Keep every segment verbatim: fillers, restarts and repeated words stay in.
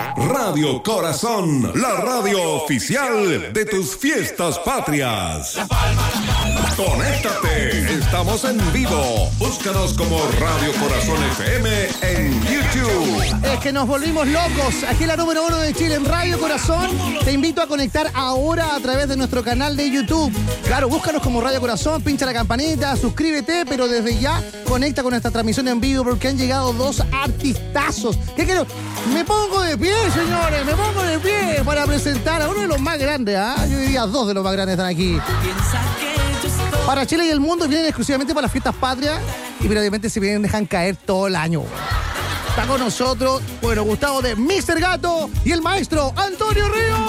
Radio Corazón, la radio oficial de tus fiestas patrias. Conéctate, estamos en vivo. Búscanos como Radio Corazón F M en YouTube. Es que nos volvimos locos. Aquí la número uno de Chile en Radio Corazón. Te invito a conectar ahora a través de nuestro canal de YouTube. Claro, búscanos como Radio Corazón, pincha la campanita, suscríbete, pero desde ya conecta con esta transmisión en vivo porque han llegado dos artistazos. ¿Qué quiero? Me pongo de pie, señores, me pongo de pie para presentar a uno de los más grandes, ¿ah? Yo diría dos de los más grandes están aquí. Para Chile y el mundo vienen exclusivamente para las fiestas patrias y periódicamente se vienen, dejan caer todo el año. Está con nosotros, bueno, Gustavo de míster Gato y el maestro Antonio Ríos.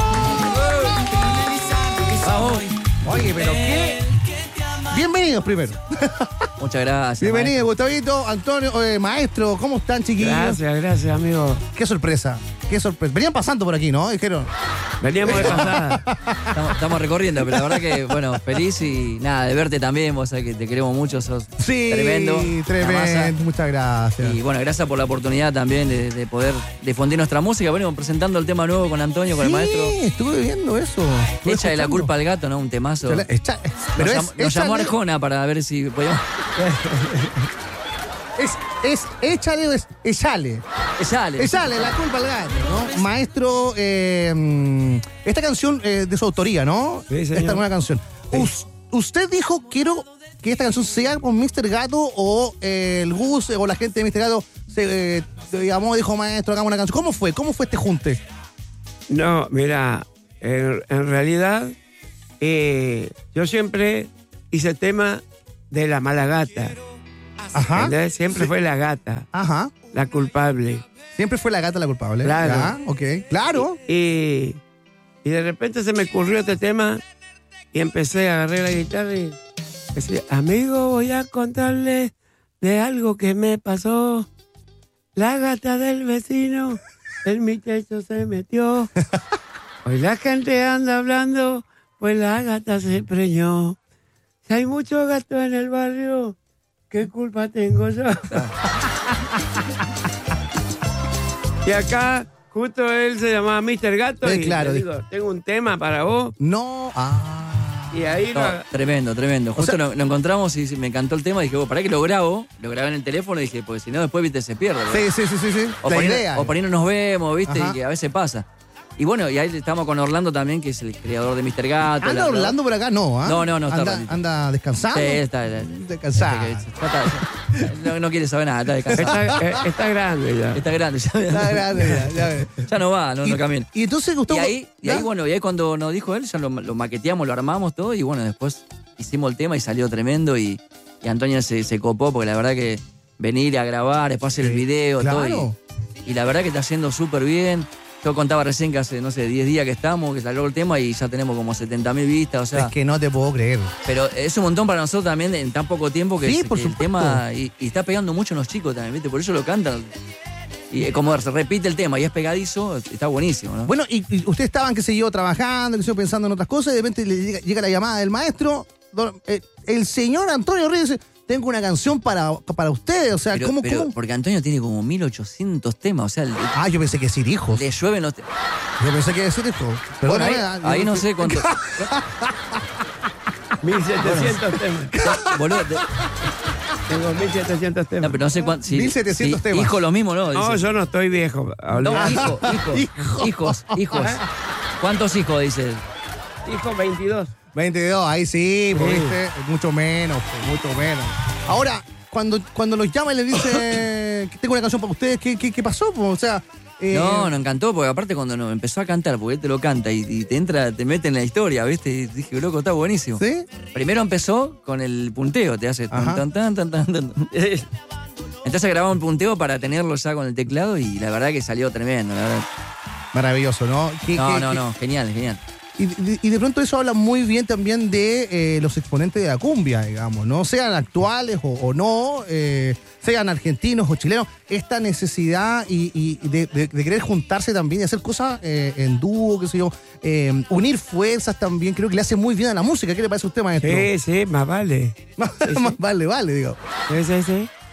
Vamos. Oye, pero qué... Bienvenidos primero. Muchas gracias. Bienvenido, Gustavito, Antonio, eh, maestro, ¿cómo están, chiquillos? Gracias, gracias, amigo. Qué sorpresa, qué sorpresa. Venían pasando por aquí, ¿no? Dijeron. Veníamos de pasada. Estamos, estamos recorriendo, pero la verdad que, bueno, feliz y nada, de verte también, vos sabés que te queremos mucho, sos sí, tremendo. Tremendo, muchas gracias. Y bueno, gracias por la oportunidad también de, de poder difundir nuestra música. Bueno, presentando el tema nuevo con Antonio, con sí, el maestro. Sí, estuve viendo eso. Estuve Echa de la culpa al gato, ¿no? Un temazo. La, echa, pero nos, es, nos llamó échale, Arjona para ver si podíamos... Es, es, échale o es, échale. Échale. Échale, la culpa al gato, ¿no? Maestro, eh, esta canción eh, de su autoría, ¿no? Sí, señor. Esta nueva canción. Sí. Us, usted dijo, quiero que esta canción sea con míster Gato o eh, el Gus o la gente de míster Gato se eh, llamó, dijo, maestro, hagamos una canción. ¿Cómo fue? ¿Cómo fue este junte? No, mira, en, en realidad eh, yo siempre hice tema de la mala gata. Ajá. ¿Entendés? Siempre sí. fue la gata. Ajá. La culpable. Siempre fue la gata la culpable. Claro. Ya, ok. Claro. Y, y de repente se me ocurrió este tema y empecé a agarrar la guitarra y decía, amigo, voy a contarle de algo que me pasó. La gata del vecino, en mi techo se metió. Hoy la gente anda hablando, pues la gata se preñó. Si hay muchos gatos en el barrio, ¿qué culpa tengo yo? Y acá, justo él se llamaba míster Gato Eh, y claro, le digo, tengo un tema para vos. No. Ah. Y ahí No, lo... tremendo, tremendo. Justo O sea, lo, lo encontramos y me encantó el tema. Dije, bueno, ¿para qué lo grabo? Lo grabé en el teléfono y dije, porque si no, después, viste, se pierde. ¿verdad? Sí, sí, sí, sí, sí. O La por, ahí, idea. o por ahí no nos vemos, viste, Ajá. y que a veces pasa. Y bueno, y ahí estamos con Orlando también, que es el creador de míster Gato. ¿Anda la- Orlando por acá? No, ¿ah? No, no, no, está Anda, Orlandito. anda descansando. Sí, está, está, Descansado. está- está- está- no, no quiere saber nada, está descansado. Está, eh, está grande ya. Está grande, ya, Está grande, ya, ya ves. ya no va, no, y, no camina. Y entonces, Gustavo. Y ahí, y ¿ya? ahí, bueno, y ahí cuando nos dijo él, ya lo, lo maqueteamos, lo armamos todo, y bueno, después hicimos el tema y salió tremendo, y, y Antonio se, se copó, porque la verdad que venir a grabar, después hacer el video, claro. todo, y, y la verdad que está haciendo súper bien. Yo contaba recién que hace, no sé, diez días que estamos, que salió el tema y ya tenemos como setenta mil vistas, o sea... Es que no te puedo creer. Pero es un montón para nosotros también en tan poco tiempo que, Sí, es- por que el supuesto. tema... Y, y está pegando mucho en los chicos también, ¿viste? Por eso lo cantan. Y eh, como se repite el tema y es pegadizo, está buenísimo, ¿no? Bueno, y, y ustedes estaban, qué sé yo, trabajando, qué sé yo, pensando en otras cosas, y de repente le llega, llega la llamada del maestro. don- eh, el señor Antonio Ríos dice: tengo una canción para, para ustedes. O sea, pero, ¿cómo, pero- cómo? Porque Antonio tiene como mil ochocientos temas, o sea, le, Ah, yo pensé que decir hijos. le llueven los... te- Yo pensé que decir hijos. Bueno, Perdóname, ahí, ah, ahí yo- no sé cuánto... mil setecientos temas. Boludo, te- Tengo mil setecientos temas. no, pero no sé cuánto... si- mil setecientos si temas. Hijo lo mismo, ¿no? No, Dice. yo no estoy viejo. No, Hablá. hijo, hijo, hijos, hijos. ¿Cuántos hijos, dice? Hijo veintidós. veintidós, ahí sí, pues, Sí. ¿viste? Mucho menos, pues, mucho menos. Ahora, cuando, cuando los llama y les dice que tengo una canción para ustedes, ¿qué, qué, qué pasó? Pues, o sea... eh, No, nos encantó, porque aparte cuando nos empezó a cantar, porque él te lo canta y, y te entra, te mete en la historia, ¿viste? Y dije, loco, está buenísimo. ¿Sí? Primero empezó con el punteo, te hace tan, Ajá. tan, tan, tan, tan, tan. Entonces grabamos un punteo para tenerlo ya con el teclado y la verdad que salió tremendo, la verdad. Maravilloso, ¿no? ¿Qué- No, qué- no, qué- no, genial, genial. Y, de- y de pronto eso habla muy bien también de eh, los exponentes de la cumbia, digamos, ¿no? Sean actuales o, o no, eh, sean argentinos o chilenos, esta necesidad y, y de, de- de querer juntarse también y hacer cosas eh, en dúo, qué sé yo, eh, unir fuerzas también, creo que le hace muy bien a la música. ¿Qué le parece a usted, maestro? Sí, sí, más vale. Más vale, vale, digo. Sí, sí, sí.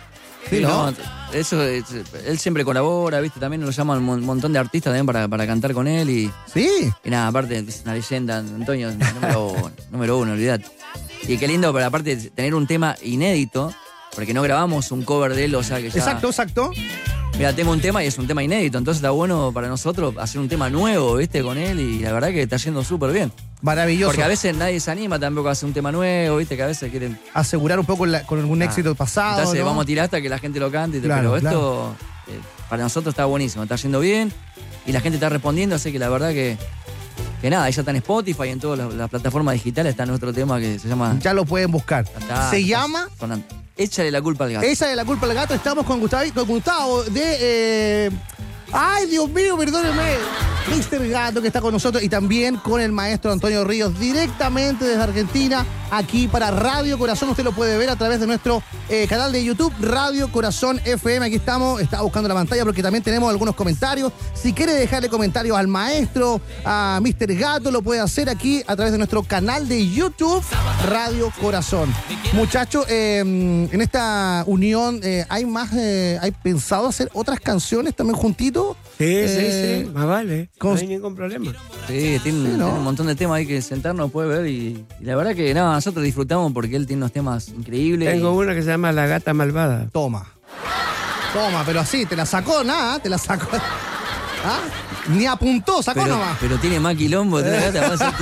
Sí, ¿no? Eso, es- él siempre colabora, ¿viste? También lo llaman un mon- montón de artistas también para, para cantar con él y, Sí. y nada, aparte es una leyenda, Antonio, número uno, número uno, olvidate. Y qué lindo, pero aparte de tener un tema inédito, porque no grabamos un cover de él, o sea que ya... Exacto, exacto. Mira, tengo un tema y es un tema inédito, entonces está bueno para nosotros hacer un tema nuevo, ¿viste? Con él y la verdad que está yendo súper bien. Maravilloso. Porque a veces nadie se anima tampoco a hacer un tema nuevo, ¿viste? Que a veces quieren... Asegurar un poco la- con algún Ah, éxito pasado. Entonces ¿no? vamos a tirar hasta que la gente lo cante, y todo, Claro, pero esto eh, para nosotros está buenísimo, está yendo bien y la gente está respondiendo, así que la verdad que, que nada, ya está en Spotify y en todas las, las plataformas digitales está nuestro tema que se llama... Ya lo pueden buscar. Está- Se está llama sonando. Échale la culpa al gato. Esa de la culpa del gato. Estamos con Gustavo, con Gustavo de. eh, ¡Ay, Dios mío, perdóneme! mister Gato, que está con nosotros, y también con el maestro Antonio Ríos, directamente desde Argentina, aquí para Radio Corazón. Usted lo puede ver a través de nuestro eh, canal de YouTube, Radio Corazón F M. Aquí estamos, está buscando la pantalla porque también tenemos algunos comentarios. Si quiere dejarle comentarios al maestro, a mister Gato, lo puede hacer aquí a través de nuestro canal de YouTube, Radio Corazón. Muchachos, eh, en esta unión, eh, ¿hay más, eh, hay pensado hacer otras canciones también juntitos? Sí, Eh, sí, sí, más vale. con- No hay ningún problema. Sí, tiene, Sí, ¿no? tiene un montón de temas ahí que sentarnos, puede ver y, y la verdad que nada, nosotros disfrutamos porque él tiene unos temas increíbles. Tengo y- una que se llama La Gata Malvada. Toma. Toma, pero así, te la sacó, nada, te la sacó. ¿Ah? Ni apuntó, sacó pero, nomás. pero tiene más quilombo, tiene gata, va a ser-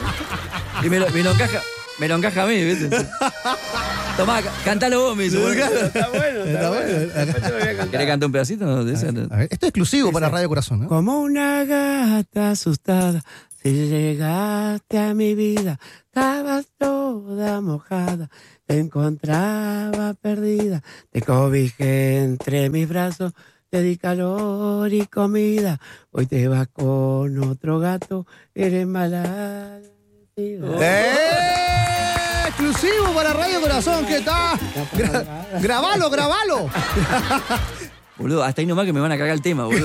y me lo, me lo encaja, me lo encaja a mí, ¿viste? Tomá, ca- cantalo vos, me dice. Bueno, Está bueno, Está bueno. Después te lo voy a cantar. ¿querés cantar un pedacito? No, de ese, no. A ver, esto es exclusivo para Radio Corazón, ¿no? Como una gata asustada, si llegaste a mi vida, estabas toda mojada, te encontraba perdida, te cobijé entre mis brazos, te di calor y comida, hoy te vas con otro gato, eres mala. ¡Eh! Exclusivo para Radio Corazón, ¿qué tal? Gra- grabalo, grabalo. Boludo, hasta ahí nomás que me van a cagar el tema, boludo.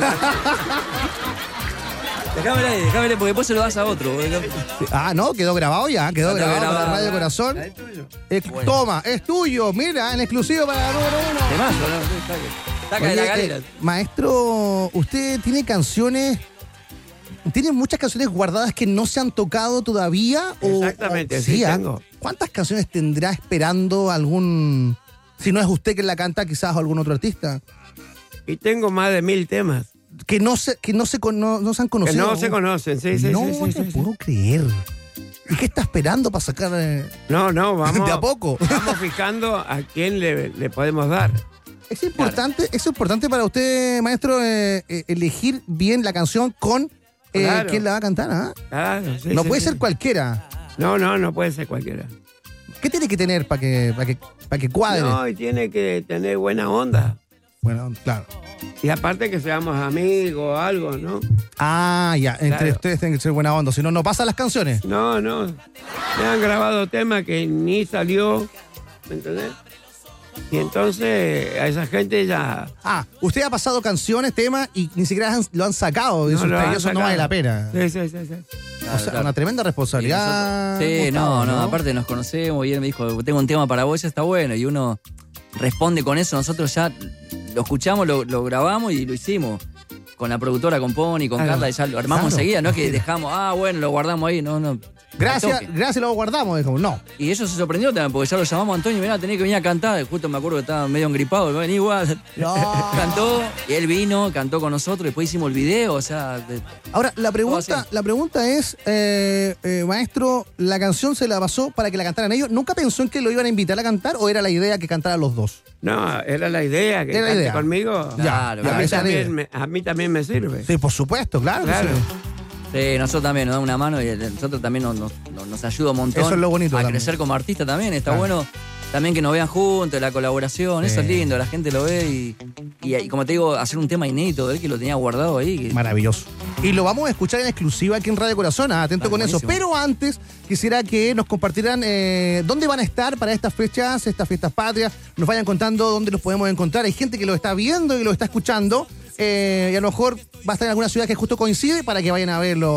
Déjame ahí, déjame ahí, porque después se lo das a otro, boludo. Ah, no, quedó grabado ya, quedó Está grabado grabado. para Radio Corazón. ¿Es tuyo? Eh, Toma, es tuyo, mira, en exclusivo para la número uno. Temazo, ¿no? Está que- Saca de la Oye, galera. eh, maestro, usted tiene canciones, tiene muchas canciones guardadas que no se han tocado todavía. o- Exactamente, o- sí, ah? tengo. ¿Cuántas canciones tendrá esperando algún, si no es usted quien la canta, quizás algún otro artista? Y tengo más de mil temas Que no se, que no se, con- no, no se han que conocido. no se conocen. Sí, sí, no sí, sí, te sí, sí. puedo creer. ¿Y qué está esperando para sacar eh, No, no, vamos. de a poco? Vamos fijando a quién le, le podemos dar. Es importante, es importante para usted, maestro, eh, eh, elegir bien la canción con eh, Claro. quién la va a cantar, ¿ah? Claro, sí, No sí, puede sí. ser cualquiera. No, no, no puede ser cualquiera. ¿Qué tiene que tener para que, para que, para que cuadre? No, y tiene que tener buena onda. Bueno, claro. Y aparte que seamos amigos o algo, ¿no? Ah, ya, entre Claro. ustedes tienen que ser buena onda, si no, no pasan las canciones. No, no. Me han grabado temas que ni salió, ¿me entendés? Y entonces a esa gente ya... Ah, usted ha pasado canciones, temas y ni siquiera han- lo han sacado. Eso, no lo usted, han eso no sacado. vale la pena. Sí, sí, sí, sí. O Claro, sea, claro. una tremenda responsabilidad. Sí, Gustavo, no, no, aparte nos conocemos y él me dijo, tengo un tema para vos, ya está bueno. Y uno responde con eso, nosotros ya lo escuchamos, lo, lo grabamos y lo hicimos. Con la productora, con Pony, con Claro. Carla, y ya lo armamos Claro, enseguida, no es que imagina. dejamos, ah, bueno, lo guardamos ahí, no, no. Gracias, Al toque. gracias, lo guardamos. Dijo, no. Y ellos se sorprendió también, porque ya lo llamamos a Antonio, mirá, tenés que venir a cantar. Y justo me acuerdo que estaba medio engripado, vení igual. No. Cantó, y él vino, cantó con nosotros, después hicimos el video, o sea, de- Ahora, la Todo pregunta, así. la pregunta es, eh, eh, maestro, ¿la canción se la pasó para que la cantaran ellos? ¿Nunca pensó en que lo iban a invitar a cantar o era la idea que cantaran los dos? No, era la idea, que Era la cante idea. conmigo. Ya, Claro, a, ya, mí esa era la idea. también me, a mí también me sirve. Sí, por supuesto, claro. que Claro. sí. Sí, nosotros también nos dan una mano y nosotros también nos, nos, nos ayuda un montón Eso es lo bonito a también. crecer como artista también. Está Claro. bueno también que nos vean juntos, la colaboración, eso es Sí. lindo, la gente lo ve y, y, y como te digo, hacer un tema inédito de él que lo tenía guardado ahí. que- Maravilloso. Y lo vamos a escuchar en exclusiva aquí en Radio Corazón, ah, atento Ah, con eso. buenísimo. Pero antes quisiera que nos compartieran eh, dónde van a estar para estas fechas, estas fiestas patrias, nos vayan contando dónde los podemos encontrar. Hay gente que lo está viendo y lo está escuchando eh, y a lo mejor va a estar en alguna ciudad que justo coincide para que vayan a verlo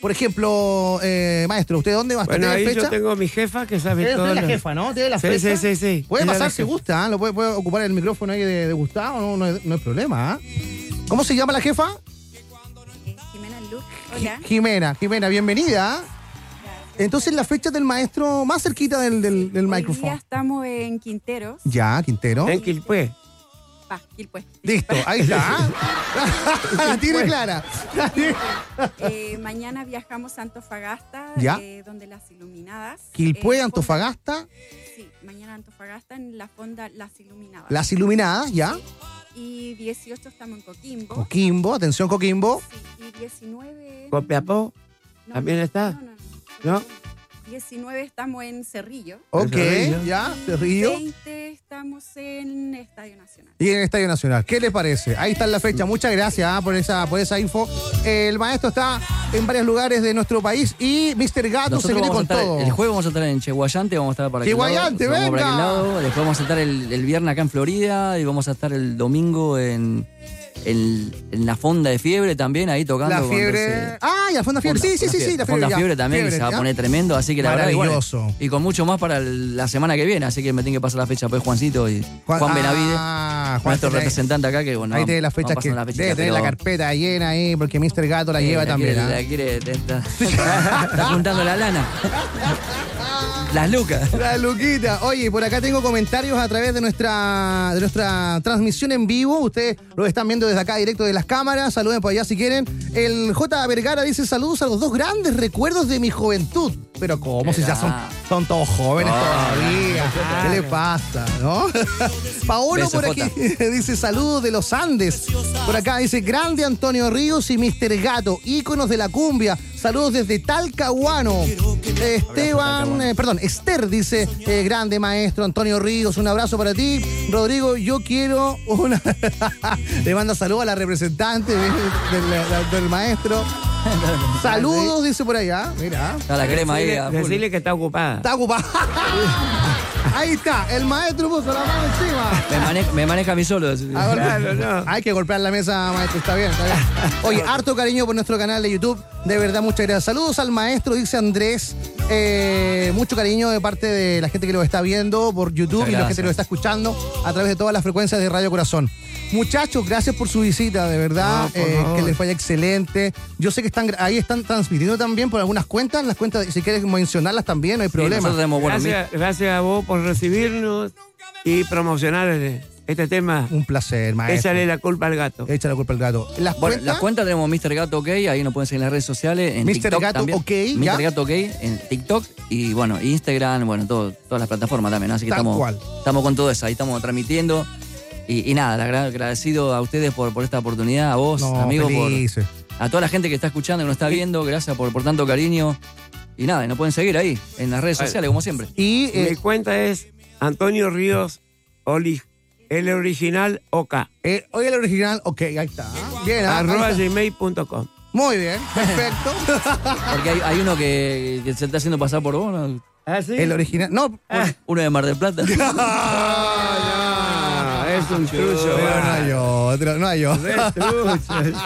Por ejemplo, eh, maestro, ¿usted dónde va a estar? Bueno, ¿Tiene ahí fecha? yo tengo mi jefa que sabe ¿Usted todo. es la lo- jefa, no? ¿Tiene la Sí, fecha? sí, sí, sí. Puede Ella pasar es la si jefa. gusta, ¿ah? Lo puede, puede ocupar el micrófono ahí de, de Gustavo, no, no, no hay problema. ¿ah? ¿Cómo se llama la jefa? Eh, Jimena Luz, hola. Jimena, Jimena, bienvenida. Entonces la fecha del maestro más cerquita del, del, del Hoy día micrófono. estamos en Quinteros. Ya, Quintero. En Quilpué. Va, Quilpué. Listo, ahí está. La tiene clara. La tiene- Eh, mañana viajamos a Antofagasta, Ya. eh, donde las Iluminadas. Quilpué, eh, fonda- Antofagasta, Sí, mañana Antofagasta en la fonda Las Iluminadas. Las Iluminadas, ya. Y dieciocho estamos en Coquimbo. Coquimbo, atención Coquimbo. Sí, y diecinueve... Copiapó. no, ¿También no, está? No, no, no. ¿No? diecinueve estamos en Cerrillo. Ok, Cerrillo. ya, Cerrillo. veinte estamos en Estadio Nacional. Y en el Estadio Nacional. ¿Qué le parece? Ahí está la fecha. Muchas gracias ah, por esa por esa info. El maestro está en varios lugares de nuestro país y mister Gato se Nosotros viene vamos a con estar, todo. el jueves vamos a estar en Cheguayante, vamos a estar para aquel lado, Cheguayante, vamos para venga. aquel lado. Después vamos a estar el, el viernes acá en Florida y vamos a estar el domingo en, en, en la Fonda de Fiebre también, ahí tocando. La con fiebre. ese- Ah, ya, Fonda Fiebre. Sí, sí, sí, sí, la fiebre. Fonda ya. Fiebre también, que se va a ¿ya? poner tremendo, así que la verdad, y bueno, Maravilloso. y con mucho más para el- la semana que viene, así que me tiene que pasar la fecha pues Juancito y Juan- Juan, Benavide, ah, Juan, nuestro tiene- representante acá, que bueno, Ahí tiene las vamos fechas que pasando la fechita, debe tener la pero- carpeta llena ahí porque mister Gato la Sí, lleva la también. quiere- ¿ah? la quiere- está, está juntando la lana. Las lucas. La Luquita. Oye, por acá tengo comentarios a través de nuestra, de nuestra transmisión en vivo. Ustedes lo están viendo desde acá, directo de las cámaras. Saluden por allá si quieren. El J. Vergara dice saludos a los dos grandes recuerdos de mi juventud. Pero ¿cómo? Si ya son, son todos jóvenes No, todavía. ¿Qué le pasa? ¿No? Paolo Beso, por aquí dice saludos de los Andes. Por acá dice grande Antonio Ríos y mister Gato, íconos de la cumbia. Saludos desde Talcahuano. Esteban, eh, perdón, Esther dice, eh, grande maestro Antonio Ríos, un abrazo para ti. Rodrigo, yo quiero una... Le manda saludos a la representante del, del- del maestro. Saludos, dice por allá. Mira, Está la crema ahí. Decirle, a full. decirle que está ocupada. está ocupado. Ahí está, el maestro puso la mano encima. Me, maneja, me maneja a mí solo. así. A golpe- Claro, no. Hay que golpear la mesa, maestro. Está bien, está bien. Oye, harto cariño por nuestro canal de YouTube. De verdad, muchas gracias. Saludos al maestro, dice Andrés. Eh, mucho cariño de parte de la gente que lo está viendo por YouTube Muchas y la gente gracias. que lo está escuchando a través de todas las frecuencias de Radio Corazón. Muchachos, gracias por su visita, de verdad. No, por eh, favor. que les vaya excelente. Yo sé que están gra- ahí están transmitiendo también por algunas cuentas. Las cuentas, si quieres mencionarlas también, no hay Sí, problema. nosotros tenemos, bueno, Gracias, gracias a vos por recibirnos y promocionar el- este tema. Un placer, maestro. Échale la culpa al gato. Echa la culpa al gato. Las Bueno, cuentas. las cuentas tenemos mister Gato OK, ahí nos pueden seguir en las redes sociales, en mister TikTok Gato también. OK, mister ya. Gato OK en TikTok y bueno, Instagram, bueno, todo, todas las plataformas también, así que Tal estamos, cual. estamos con todo eso, ahí estamos transmitiendo. Y, y nada, agra- agradecido a ustedes por, por esta oportunidad, a vos, No, amigos, por, felices. a toda la gente que está escuchando, que nos está viendo, gracias por, por tanto cariño. Y nada, y nos pueden seguir ahí, en las redes Vale. sociales, como siempre. Y eh, Mi cuenta es Antonio Ríos Oli, el original OK. eh, hoy el original, ok, ahí está. Bien, ah, Arroba ahí está. gmail punto com. Muy bien, perfecto. Porque hay, hay uno que, que se está haciendo pasar por vos, ¿no? ¿Ah, sí? El original. No, Uno de Mar del Plata. Ah, es un trucho. pero no va. hay otro, no hay otro. Es trucho.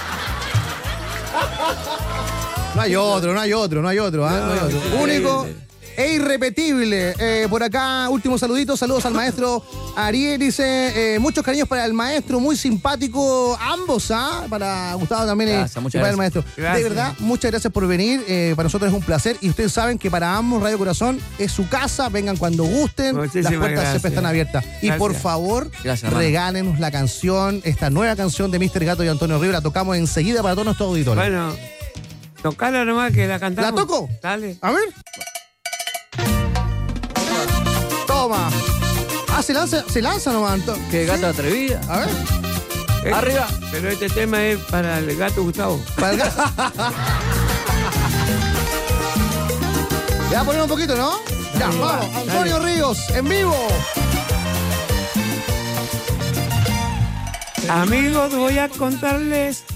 No hay otro, no hay otro, no hay otro. ¿ah? No hay otro. Único e irrepetible. Eh, por acá, último saludito. Saludos al maestro Ariel. Dice, eh, muchos cariños para el maestro, muy simpático ambos, ¿ah? Para Gustavo también y- Gracias, y muchas para el gracias. maestro. De Gracias. verdad, muchas gracias por venir. Eh, para nosotros es un placer. Y ustedes saben que para ambos Radio Corazón es su casa. Vengan cuando gusten. Muchísimas Las puertas se gracias. prestan abiertas. Y Gracias. por favor, Gracias, hermano. regálenos la canción, esta nueva canción de mister Gato y Antonio Ríos. La tocamos enseguida para todos nuestros auditores. Bueno, tocala nomás que la cantamos. ¿La toco? Dale. A ver. Toma. Ah, se lanza, se lanza nomás. Anto- Qué Sí. gata atrevida. A ver. Eh, Arriba. Pero este tema es para el gato Gustavo. Para el ga- Le voy a poner un poquito, ¿no? Ya, Dale, vamos. va, Antonio Ríos, en vivo. Amigos, voy a contarles